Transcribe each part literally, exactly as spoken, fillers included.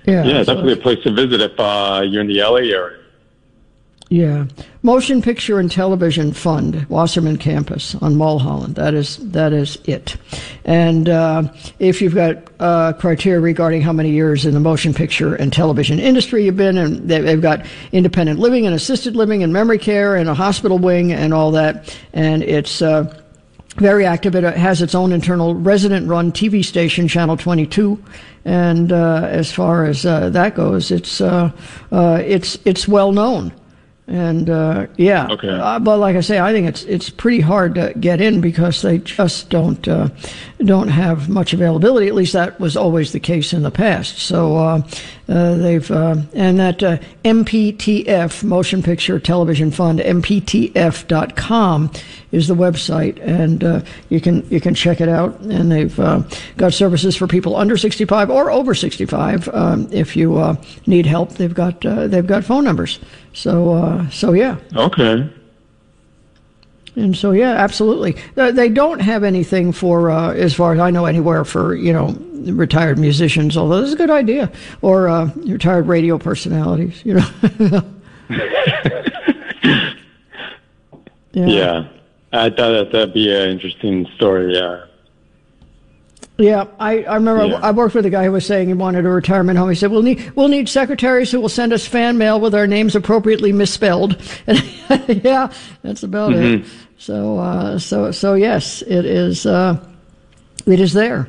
Yeah, yeah, so definitely a place to visit if uh, you're in the L A area. Yeah, Motion Picture and Television Fund, Wasserman Campus on Mulholland. That is that is it. And uh, if you've got uh, criteria regarding how many years in the motion picture and television industry you've been, and they've got independent living and assisted living and memory care and a hospital wing and all that, and it's uh, very active. It has its own internal resident-run T V station, Channel twenty-two. And uh, as far as uh, that goes, it's uh, uh, it's it's well known. And uh, yeah, okay. uh, but like I say, I think it's it's pretty hard to get in because they just don't uh, don't have much availability. At least that was always the case in the past. So uh, uh, they've uh, and that uh, M P T F, Motion Picture Television Fund, M P T F dot com is the website, and uh, you can you can check it out. And they've uh, got services for people under sixty-five or over sixty-five. Um, if you uh, need help, they've got uh, they've got phone numbers. So, uh, so yeah. Okay. And so, yeah, absolutely. They don't have anything for, uh, as far as I know, anywhere for, you know, retired musicians, although this is a good idea, or uh, retired radio personalities, you know. yeah. yeah. I thought that'd be an interesting story, yeah. Yeah, I, I remember yeah. I worked with a guy who was saying he wanted a retirement home. He said, we'll need, we'll need secretaries who will send us fan mail with our names appropriately misspelled. Yeah, that's about mm-hmm. it. So, uh, so, so yes, it is, uh, it is there.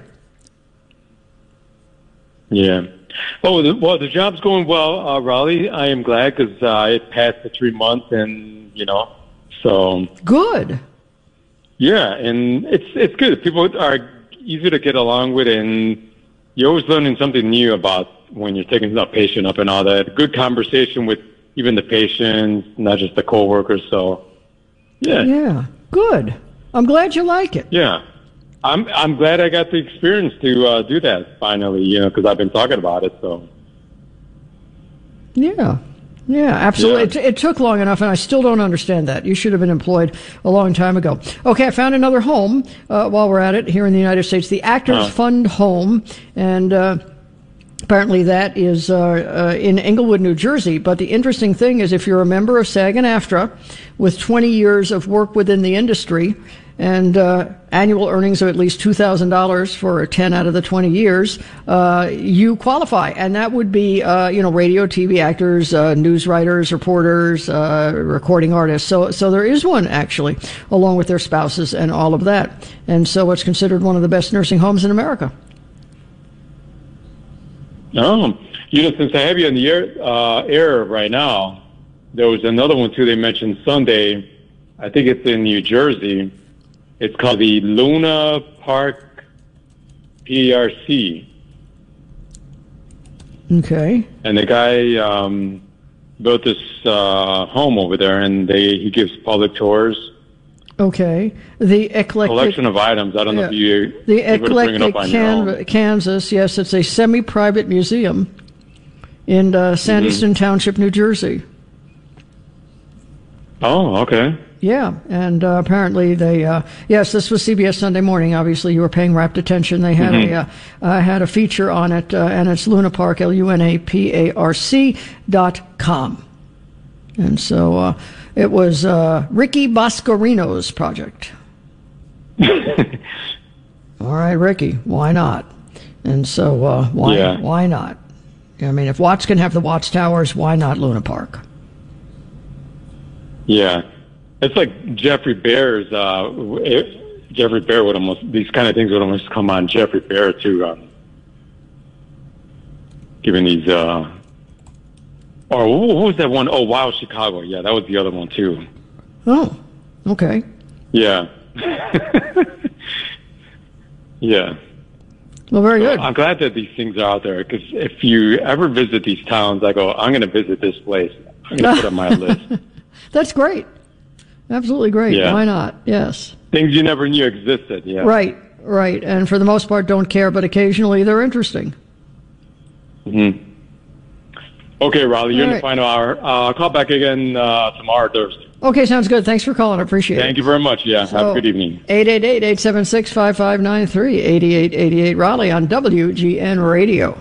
Yeah. Oh, the, well, the job's going well, uh, Raleigh. I am glad because uh, I passed the three months and, you know, so. Good. Yeah, and it's, it's good. People are easy to get along with, and you're always learning something new about when you're taking a patient up and all that. Good conversation with even the patients, not just the coworkers. So, yeah, yeah, good. I'm glad you like it. Yeah, I'm I'm glad I got the experience to uh, do that finally. You know, because I've been talking about it. So, yeah. Yeah, absolutely. Yeah. It, it took long enough, and I still don't understand that. You should have been employed a long time ago. Okay, I found another home uh, while we're at it here in the United States, the Actors uh-huh. Fund Home, and uh, apparently that is uh, uh, in Englewood, New Jersey. But the interesting thing is if you're a member of SAG and AFTRA with twenty years of work within the industry and uh, annual earnings of at least two thousand dollars for ten out of the twenty years, uh, you qualify. And that would be, uh, you know, radio, T V actors, uh, news writers, reporters, uh, recording artists. So, so there is one, actually, along with their spouses and all of that. And so it's considered one of the best nursing homes in America. Oh, you know, since I have you on the air, uh, air right now, there was another one, too, they mentioned Sunday. I think it's in New Jersey. It's called the Luna Park P R C. Okay. And the guy um, built this uh, home over there, and they he gives public tours. Okay. The eclectic collection of items. I don't yeah. know if you the able to bring it up eclectic on Can- your own. Kansas. Yes, it's a semi-private museum in uh, Sandyston mm-hmm. Township, New Jersey. Oh, okay. Yeah, and uh, apparently they, uh, yes, this was C B S Sunday Morning. Obviously, you were paying rapt attention. They had mm-hmm. a uh, uh, had a feature on it, uh, and it's Luna Park, L U N A P A R C dot com. And so uh, it was uh, Ricky Boscarino's project. All right, Ricky, why not? And so uh, why yeah. why not? I mean, if Watts can have the Watts Towers, why not Luna Park? Yeah. It's like Jeffrey Bear's, uh, it, Jeffrey Bear would almost, these kind of things would almost come on Jeffrey Bear too, um, giving these, uh, or what was that one? Oh, Wow, Chicago. Yeah, that was the other one too. Oh, okay. Yeah. Yeah. Well, very so good. I'm glad that these things are out there, because if you ever visit these towns, I go, I'm going to visit this place. I'm going to put it on my list. That's great. Absolutely great. Yeah. Why not? Yes. Things you never knew existed. Yeah. Right, right. And for the most part, don't care, but occasionally they're interesting. Mm-hmm. Okay, Raleigh, you're All in right. the final hour. Uh, I'll call back again uh, tomorrow, Thursday. Okay, sounds good. Thanks for calling. I appreciate it. Thank you very much. Yeah, So, have a good evening. eight eight eight, eight seven six, five five nine three, eight eight eight eight Raleigh on W G N Radio.